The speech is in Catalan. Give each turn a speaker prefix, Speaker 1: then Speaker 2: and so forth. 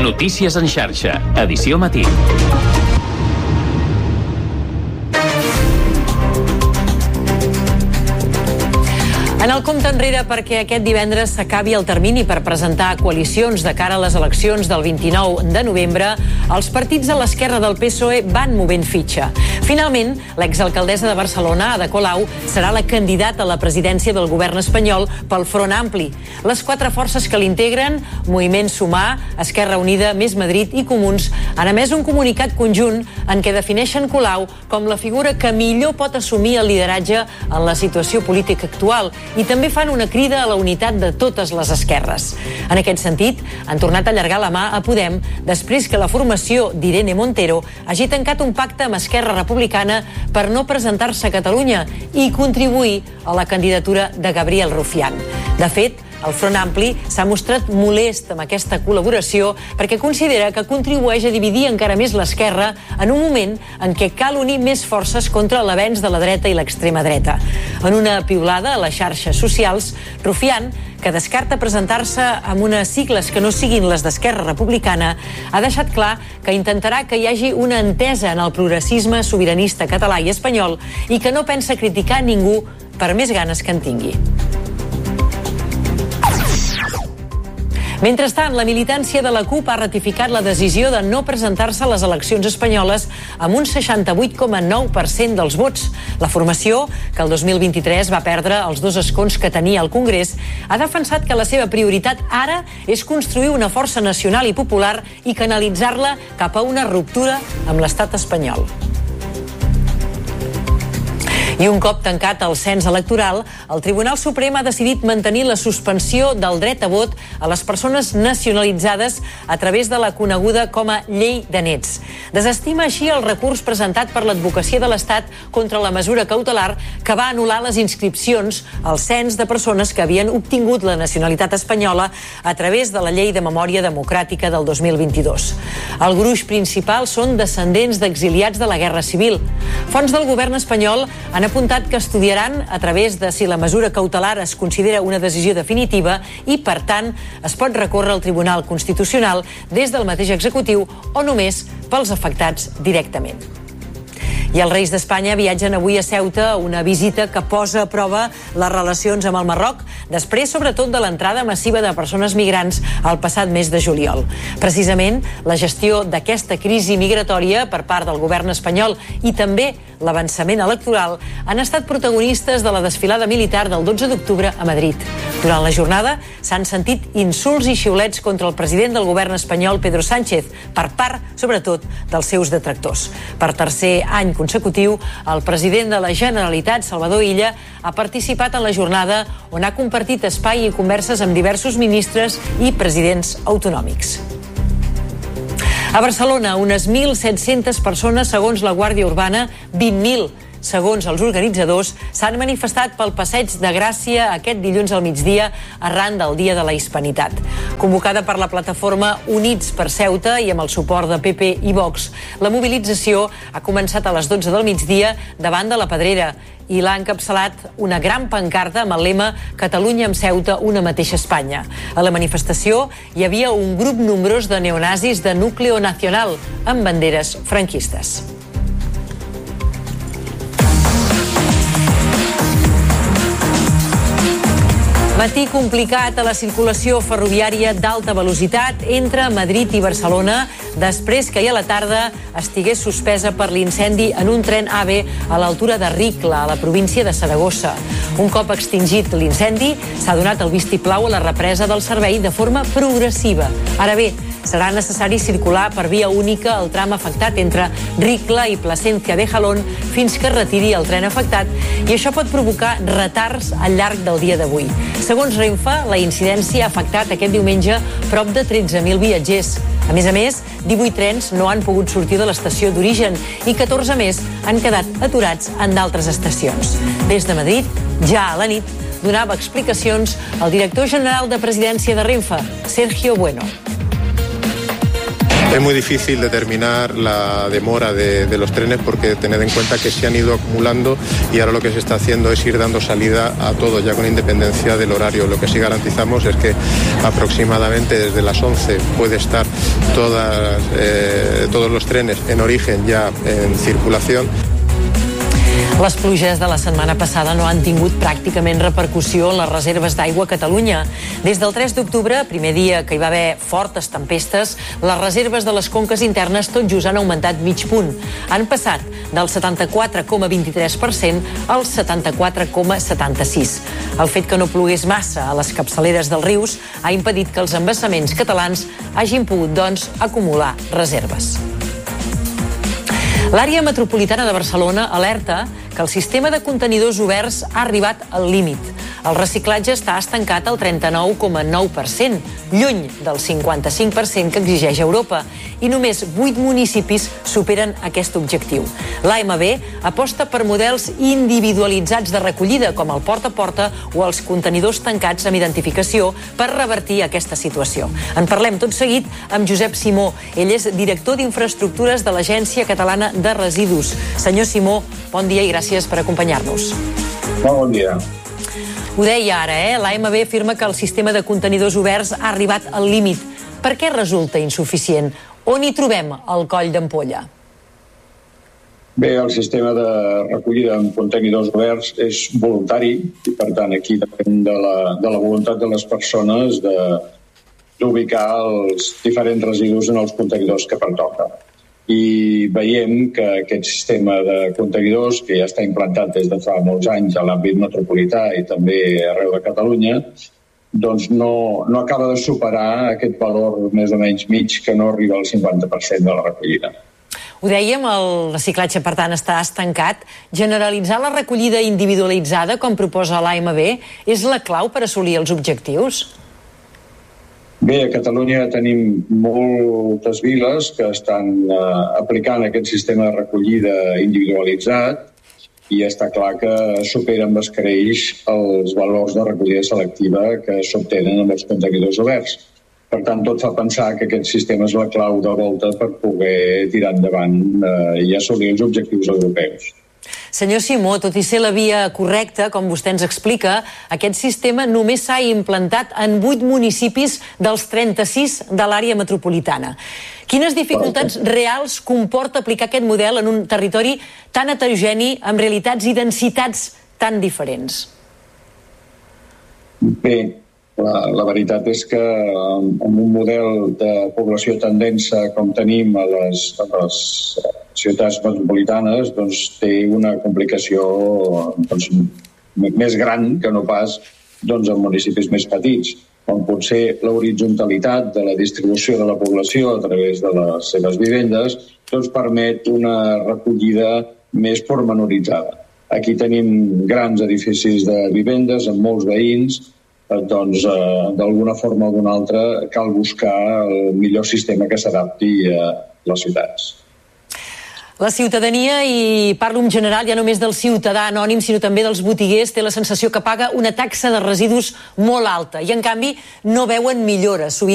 Speaker 1: Notícies en xarxa, edició matí.
Speaker 2: En el compte enrere perquè aquest divendres s'acabi el termini per presentar coalicions de cara a les eleccions del 29 de novembre, els partits de l'esquerra del PSOE van movent fitxa. Finalment, l'exalcaldessa de Barcelona, Ada Colau, serà la candidata a la presidència del govern espanyol pel Front Ampli. Les quatre forces que l'integren, Moviment Sumar, Esquerra Unida, Més Madrid i Comuns, han emès un comunicat conjunt en què defineixen Colau com la figura que millor pot assumir el lideratge en la situació política actual i també fan una crida a la unitat de totes les esquerres. En aquest sentit, han tornat a allargar la mà a Podem després que la formació d'Irene Montero hagi tancat un pacte amb Esquerra Republicana per no presentar-se a Catalunya i contribuir a la candidatura de Gabriel Rufián. De fet, el Front Ampli s'ha mostrat molest amb aquesta col·laboració perquè considera que contribueix a dividir encara més l'esquerra en un moment en què cal unir més forces contra l'avenç de la dreta i l'extrema dreta. En una piulada a les xarxes socials, Rufián, que descarta presentar-se amb unes sigles que no siguin les d'Esquerra Republicana, ha deixat clar que intentarà que hi hagi una entesa en el progressisme sobiranista català i espanyol i que no pensa criticar ningú per més ganes que en tingui. Mentrestant, la militància de la CUP ha ratificat la decisió de no presentar-se a les eleccions espanyoles amb un 68,9% dels vots. La formació, que el 2023 va perdre els 2 escons que tenia al Congrés, ha defensat que la seva prioritat ara és construir una força nacional i popular i canalitzar-la cap a una ruptura amb l'estat espanyol. I un cop tancat el cens electoral, el Tribunal Suprem ha decidit mantenir la suspensió del dret a vot a les persones nacionalitzades a través de la coneguda com a llei de nets. Desestima així el recurs presentat per l'Advocacia de l'Estat contra la mesura cautelar que va anul·lar les inscripcions al cens de persones que havien obtingut la nacionalitat espanyola a través de la Llei de Memòria Democràtica del 2022. El gruix principal són descendents d'exiliats de la Guerra Civil. Fonts del govern espanyol han apuntat que estudiaran a través de si la mesura cautelar es considera una decisió definitiva i, per tant, es pot recórrer al Tribunal Constitucional des del mateix executiu o només pels afectats directament. I els reis d'Espanya viatgen avui a Ceuta, una visita que posa a prova les relacions amb el Marroc, després sobretot de l'entrada massiva de persones migrants el passat mes de juliol. Precisament, la gestió d'aquesta crisi migratòria per part del govern espanyol i també l'avançament electoral han estat protagonistes de la desfilada militar del 12 d'octubre a Madrid. Durant la jornada s'han sentit insults i xiulets contra el president del govern espanyol, Pedro Sánchez, per part, sobretot, dels seus detractors. Per tercer any consecutiu, el president de la Generalitat, Salvador Illa, ha participat en la jornada on ha compartit espai i converses amb diversos ministres i presidents autonòmics. A Barcelona, unes 1.700 persones, segons la Guàrdia Urbana, 20.000 segons els organitzadors, s'han manifestat pel Passeig de Gràcia aquest dilluns al migdia arran del Dia de la Hispanitat. Convocada per la plataforma Units per Ceuta i amb el suport de PP i Vox, la mobilització ha començat a les 12 del migdia davant de la Pedrera i l'ha encapçalat una gran pancarta amb el lema Catalunya amb Ceuta, una mateixa Espanya. A la manifestació hi havia un grup nombrós de neonazis de Núcleo Nacional amb banderes franquistes. Matí complicat a la circulació ferroviària d'alta velocitat entre Madrid i Barcelona després que ahir a la tarda estigués suspesa per l'incendi en un tren AVE a l'altura de Ricla, a la província de Saragossa. Un cop extingit l'incendi, s'ha donat el vistiplau a la represa del servei de forma progressiva. Ara bé, serà necessari circular per via única el tram afectat entre Ricla i Plasencia de Jalón fins que es retiri el tren afectat i això pot provocar retards al llarg del dia d'avui. Segons Renfe, la incidència ha afectat aquest diumenge prop de 13.000 viatgers. A més, 18 trens no han pogut sortir de l'estació d'origen i 14 més han quedat aturats en d'altres estacions. Des de Madrid, ja a la nit, donava explicacions el director general de Presidència de Renfe, Sergio Bueno.
Speaker 3: Es muy difícil determinar la demora de los trenes porque tened en cuenta que se han ido acumulando y ahora lo que se está haciendo es ir dando salida a todo, ya con independencia del horario. Lo que sí garantizamos es que aproximadamente desde las 11 puede estar todos los trenes en origen ya en circulación.
Speaker 2: Les pluges de la setmana passada no han tingut pràcticament repercussió en les reserves d'aigua a Catalunya. Des del 3 d'octubre, primer dia que hi va haver fortes tempestes, les reserves de les conques internes tot just han augmentat mig punt. Han passat del 74,23% al 74,76%. El fet que no plogués massa a les capçaleres dels rius ha impedit que els embassaments catalans hagin pogut, doncs, acumular reserves. L'àrea metropolitana de Barcelona alerta que el sistema de contenidors oberts ha arribat al límit. El reciclatge està estancat al 39,9%, lluny del 55% que exigeix Europa, i només 8 municipis superen aquest objectiu. L'AMB aposta per models individualitzats de recollida, com el porta a porta o els contenidors tancats amb identificació, per revertir aquesta situació. En parlem tot seguit amb Josep Simó. Ell és director d'infraestructures de l'Agència Catalana de Residus. Senyor Simó, bon dia i gràcies per acompanyar-nos.
Speaker 4: Bon dia.
Speaker 2: Ho deia ara, l'AMB afirma que el sistema de contenidors oberts ha arribat al límit. Per què resulta insuficient? On hi trobem el coll d'ampolla?
Speaker 4: Bé, el sistema de recollida en contenidors oberts és voluntari i, per tant, aquí depèn de la voluntat de les persones d'ubicar els diferents residus en els contenidors que pertoca. I veiem que aquest sistema de contenidors, que ja està implantat des de fa molts anys a l'àmbit metropolità i també arreu de Catalunya, doncs no acaba de superar aquest valor més o menys mig que no arriba al 50% de la recollida.
Speaker 2: Ho dèiem, el reciclatge, per tant, està estancat. Generalitzar la recollida individualitzada, com proposa l'AMB, és la clau per assolir els objectius?
Speaker 4: Bé, a Catalunya tenim moltes viles que estan aplicant aquest sistema de recollida individualitzat i està clar que superen amb escreix els valors de recollida selectiva que s'obtenen amb els contenidors oberts. Per tant, tot fa pensar que aquest sistema és la clau de volta per poder tirar endavant i assolir els objectius europeus.
Speaker 2: Senyor Simó, tot i ser la via correcta, com vostè ens explica, aquest sistema només s'ha implantat en 8 municipis dels 36 de l'àrea metropolitana. Quines dificultats reals comporta aplicar aquest model en un territori tan heterogeni, amb realitats i densitats tan diferents?
Speaker 4: Bé, la veritat és que amb un model de població tan densa com tenim a les ciutats metropolitanes, doncs té una complicació més gran que no pas en municipis més petits, on potser l'horitzontalitat de la distribució de la població a través de les seves vivendes doncs permet una recollida més pormenoritzada. Aquí tenim grans edificis de vivendes amb molts veïns, doncs d'alguna forma o d'una altra cal buscar el millor sistema que s'adapti a les ciutats.
Speaker 2: La ciutadania, i parlo en general ja només del ciutadà anònim, sinó també dels botiguers, té la sensació que paga una taxa de residus molt alta i, en canvi, no veuen millores.